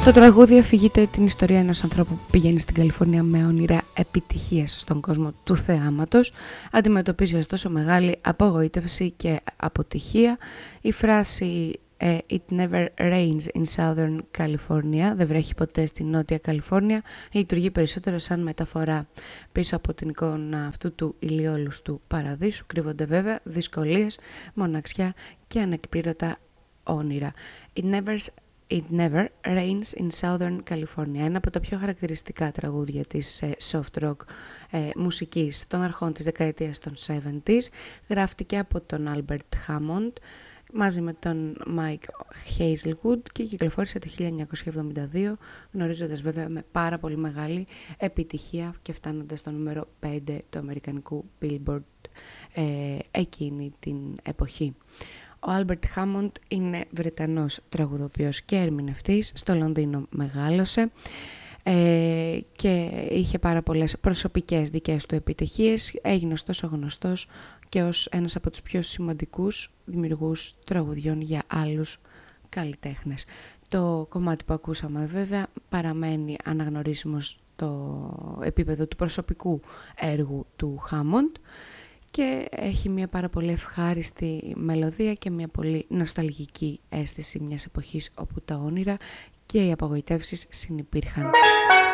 Το τραγούδι αφηγείται την ιστορία ενός ανθρώπου που πηγαίνει στην Καλιφόρνια με όνειρα επιτυχίας στον κόσμο του θεάματος. Αντιμετωπίζει ωστόσο μεγάλη απογοήτευση και αποτυχία. Η φράση «It never rains in Southern California», δεν βρέχει ποτέ στη Νότια Καλιφόρνια, λειτουργεί περισσότερο σαν μεταφορά. Πίσω από την εικόνα αυτού του ηλιόλουστου παραδείσου κρύβονται βέβαια δυσκολίες, μοναξιά και ανεκπλήρωτα όνειρα. It never rains in Southern California. Ένα από τα πιο χαρακτηριστικά τραγούδια της soft rock μουσικής των αρχών της δεκαετίας των 70s. Γράφτηκε από τον Albert Hammond μαζί με τον Mike Hazelwood και κυκλοφόρησε το 1972, γνωρίζοντας βέβαια με πάρα πολύ μεγάλη επιτυχία και φτάνοντας στο νούμερο 5 του αμερικανικού Billboard εκείνη την εποχή. Ο Albert Hammond είναι Βρετανός τραγουδοποιός και ερμηνευτής, στο Λονδίνο μεγάλωσε και είχε πάρα πολλές προσωπικές δικές του επιτυχίες. Έγινε ωστόσο γνωστός και ως ένας από τους πιο σημαντικούς δημιουργούς τραγουδιών για άλλους καλλιτέχνες. Το κομμάτι που ακούσαμε βέβαια παραμένει αναγνωρίσιμο στο επίπεδο του προσωπικού έργου του Hammond και έχει μια πάρα πολύ ευχάριστη μελωδία και μια πολύ νοσταλγική αίσθηση μιας εποχής όπου τα όνειρα και οι απογοητεύσεις συνυπήρχαν.